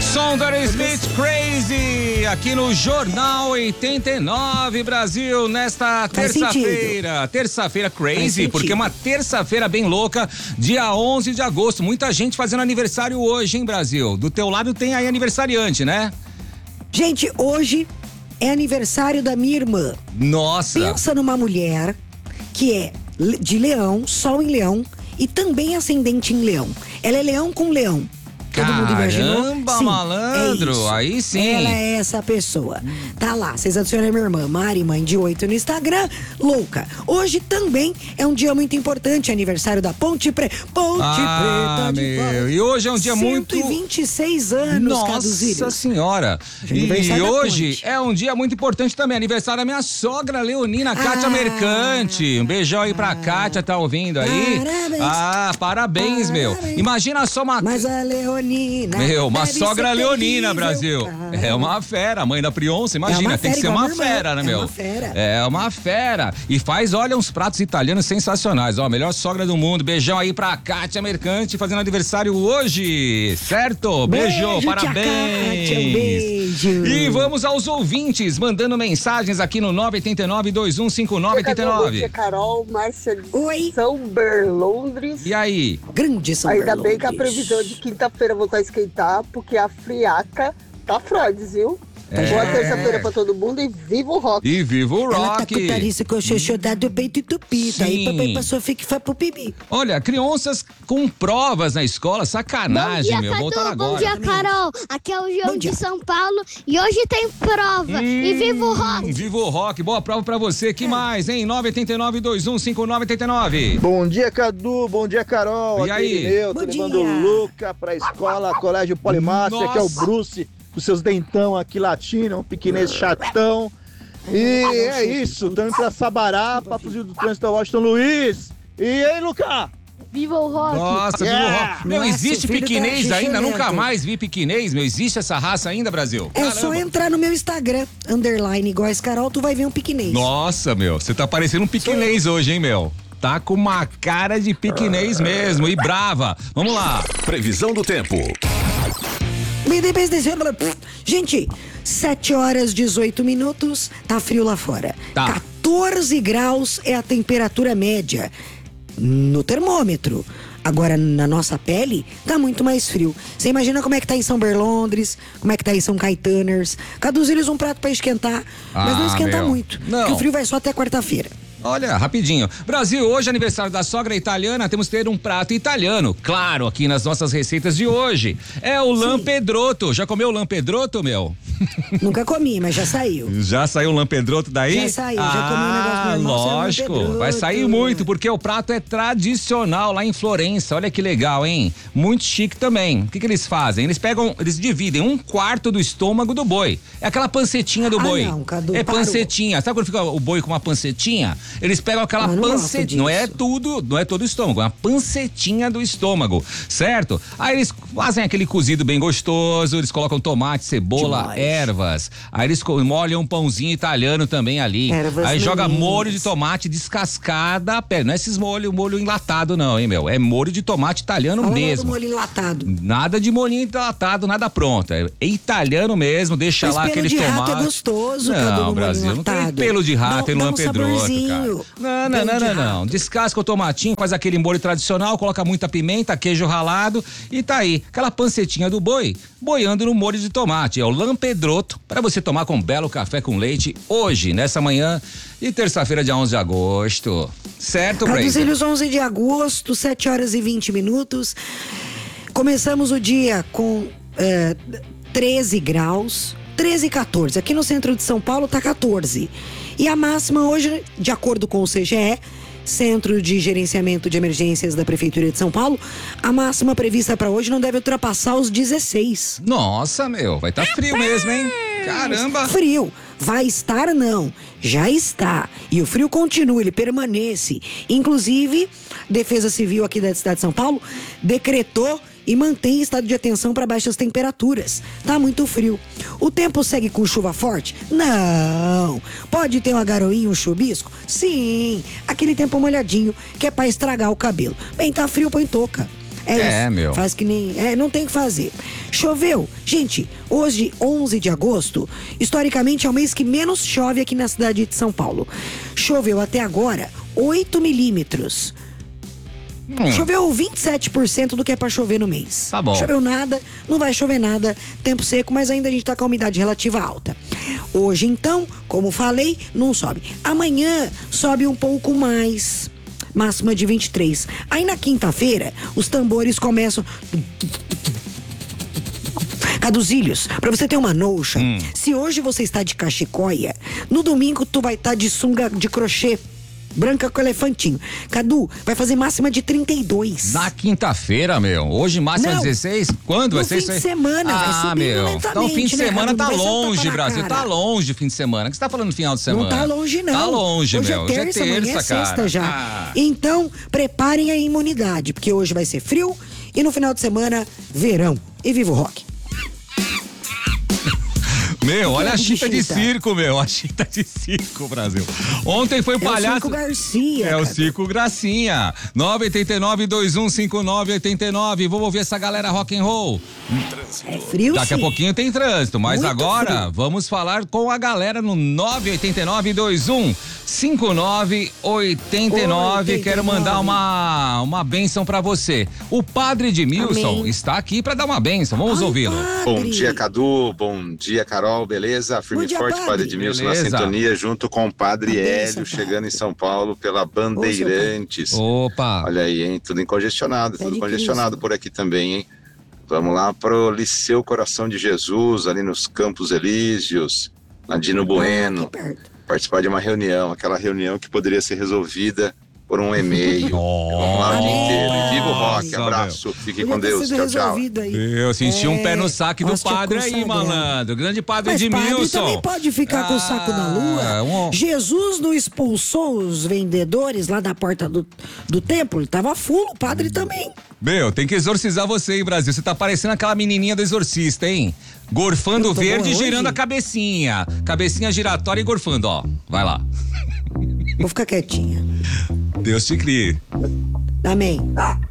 Som da Smith Crazy, aqui no Jornal 89 Brasil, nesta terça-feira. Terça-feira crazy, porque é uma terça-feira bem louca, dia 11 de agosto. Muita gente fazendo aniversário hoje, hein, Brasil? Do teu lado tem aí aniversariante, né? Gente, hoje é aniversário da minha irmã. Nossa! Pensa numa mulher que é de Leão, Sol em Leão e também ascendente em Leão. Ela é Leão com Leão. Todo mundo imaginou? Caramba, sim, malandro, é isso. Aí sim. Ela é essa pessoa. Tá lá, vocês adicionam minha irmã, Mari, mãe de 8 no Instagram, louca. Hoje também é um dia muito importante, aniversário da Ponte Preta. Ponte Preta de meu. E hoje é um dia 126 anos, Nossa Senhora. E hoje é um dia muito importante também, aniversário da minha sogra Leonina, Kátia Mercante. Um beijão aí pra Kátia, tá ouvindo aí? Parabéns. Parabéns, meu. Imagina só uma... Mas a Leonina... uma sogra Leonina, Brasil. É uma fera, mãe da Prionça, imagina, tem que ser uma fera, né, meu? É uma fera. E faz, olha, uns pratos italianos sensacionais, ó, melhor sogra do mundo. Beijão aí pra Kátia Mercante, fazendo aniversário hoje, certo? Beijo, parabéns. Kátia, um beijo. E vamos aos ouvintes, mandando mensagens aqui no 989-215989. Bom dia, Carol, Márcia de Oi. São Berlondres. E aí? Grande São Ainda Berlondres. bem que a previsão de quinta-feira voltar a esquentar, porque a friaca tá Freud, viu? Boa terça-feira pra todo mundo e viva o rock. E viva o Ela tá rock. com tariça com o xoxô do peito entupido. Aí papai passou, fica e foi pro pipi. Olha, crianças com provas na escola, sacanagem, Bom dia, meu. Voltar agora. Bom dia, Carol. Aqui é o João de São Paulo e hoje tem prova. E viva o rock. Viva o rock. Boa prova pra você. Que mais, hein? 989-215989. Bom dia, Cadu. Bom dia, Carol. E aqui aí? Irineu, Bom tô dia. levando o Luca pra escola, colégio Polimácia, que é o Nossa. Bruce, com seus dentão aqui latino, um piquinês chatão. E é isso, estamos pra Sabará, pra fugir do trânsito da Washington Luiz. E aí, Luca? Viva o rock. Nossa, viva o rock. Meu, Nossa, existe o filho piquinês tá ainda? xixelento. Nunca mais vi piquinês, meu. Existe essa raça ainda, Brasil? É só entrar no meu Instagram, underline igual esse Carol, tu vai ver um piquinês. Nossa, meu. Você tá parecendo um piquinês hoje, hein, meu? Tá com uma cara de piquinês mesmo e brava. Vamos lá. Previsão do tempo. Gente, 7h18, tá frio lá fora. Tá. 14 graus é a temperatura média no termômetro. Agora, na nossa pele, tá muito mais frio. Você imagina como é que tá em São Berlondres, como é que tá em São Caetaners. Caduzilhos um prato pra esquentar, mas não esquenta meu. muito, Não. porque o frio vai só até quarta-feira. Olha, rapidinho. Brasil, hoje é aniversário da sogra italiana, temos que ter um prato italiano, claro, aqui nas nossas receitas de hoje. É o lampedrotto. Já comeu lampedrotto, meu? Nunca comi, mas já saiu. Já saiu o lampedrotto daí? Já saiu, já comi um negócio normal, saiu lógico, lampedrotto. vai sair muito, porque o prato é tradicional lá em Florença. Olha que legal, hein? Muito chique também. O que eles fazem? Eles dividem 1/4 do estômago do boi. É aquela pancetinha do boi. Não, Cadu, é parou. pancetinha. Sabe quando fica o boi com uma pancetinha? Eles pegam aquela não gosto pancetinha. Não é todo o estômago, é uma pancetinha do estômago, certo? Aí eles fazem aquele cozido bem gostoso, eles colocam tomate, cebola, Demais. ervas. Aí eles molham um pãozinho italiano também ali. Ervas Aí joga meninas. molho de tomate descascada a pele. Não é esses molho enlatado não, hein, meu? É molho de tomate italiano Fala do mesmo. molho enlatado. Nada de molhinho enlatado, nada pronto. É italiano mesmo, deixa Mas lá pelo aqueles de rato tomates. é gostoso, Cadu, no Não, molho Brasil, não tem enlatado. pelo de rato Dá no um lampedrotto, saborzinho. cara. Não. Descasca o tomatinho, faz aquele molho tradicional, coloca muita pimenta, queijo ralado e tá aí. Aquela pancetinha do boi, boiando no molho de tomate. É o lampedrotto, para você tomar com um belo café com leite hoje, nessa manhã de terça-feira, dia 11 de agosto. Certo, Brasil? Caduzilhos, 11 de agosto, 7h20. Começamos o dia com 13 graus, 13 e 14. Aqui no centro de São Paulo tá 14. E a máxima hoje, de acordo com o CGE, Centro de Gerenciamento de Emergências da Prefeitura de São Paulo, a máxima prevista para hoje não deve ultrapassar os 16. Nossa, meu, vai tá frio mesmo, hein? Caramba! Frio. Vai estar, não. Já está. E o frio continua, ele permanece. Inclusive, Defesa Civil aqui da cidade de São Paulo decretou e mantém estado de atenção para baixas temperaturas. Tá muito frio. O tempo segue com chuva forte? Não. Pode ter uma garoinha, um chuvisco? Sim. Aquele tempo molhadinho que é para estragar o cabelo. Bem, tá frio, põe touca. isso. meu. Faz que nem... não tem o que fazer. Choveu. Gente, hoje, 11 de agosto, historicamente é o mês que menos chove aqui na cidade de São Paulo. Choveu até agora 8 milímetros. Choveu 27% do que é pra chover no mês. Tá bom. Choveu nada, não vai chover nada, tempo seco, mas ainda a gente tá com a umidade relativa alta. Hoje, então, como falei, não sobe. Amanhã sobe um pouco mais, máxima de 23. Aí na quinta-feira, os tambores começam... Caduzilhos, pra você ter uma notion, se hoje você está de cachecóia, no domingo tu vai estar de sunga de crochê branca com elefantinho. Cadu, vai fazer máxima de 32. Na quinta-feira, meu. Hoje máxima 16? Quando vai ser isso aí? No fim de semana, vai subir lentamente, então fim de semana Cadu? tá longe, Brasil. Tá longe o fim de semana. O que você tá falando no final de semana? Não tá longe, não. Tá longe, hoje meu. Hoje é terça, amanhã é cara. sexta já. Então, preparem a imunidade, porque hoje vai ser frio e no final de semana, verão. E viva o rock! Meu, olha a chita de circo, meu. A chita de circo, Brasil. Ontem foi palhaço. É o Circo Garcia. É o Circo Gracinha. 989-2159-89. Vamos ouvir essa galera rock and roll. É frio, Daqui a pouquinho tem trânsito, mas muito agora frio. vamos falar com a galera no 989-2159-89. Quero mandar uma bênção pra você. O padre Edmilson Amém. está aqui pra dar uma bênção. Vamos ouvi-lo. Bom dia, Cadu. Bom dia, Carol. Beleza? Firme e forte, padre Edmilson na sintonia, junto com o padre Hélio, chegando em São Paulo pela Bandeirantes. Opa! Olha aí, hein? Tudo congestionado, Pé tudo de congestionado por aqui também, hein? Vamos lá pro Liceu Coração de Jesus, ali nos Campos Elíseos, na Dino Bueno. Aqui perto. Participar de uma reunião, aquela reunião que poderia ser resolvida por um e-mail. Vamos lá o dia inteiro. E viva o rock, abraço, fique com Deus, tchau, tchau. Eu senti um pé no saco do padre aí, malandro. Grande padre Mas Edmilson. padre também pode ficar com o saco na lua. Jesus não expulsou os vendedores lá da porta do templo? Ele tava full, o padre também. Meu, tem que exorcizar você, hein, Brasil? Você tá parecendo aquela menininha do exorcista, hein? Gorfando verde e girando a cabecinha. Cabecinha giratória e gorfando, ó. Vai lá. Vou ficar quietinha. Deus te crie. Amém.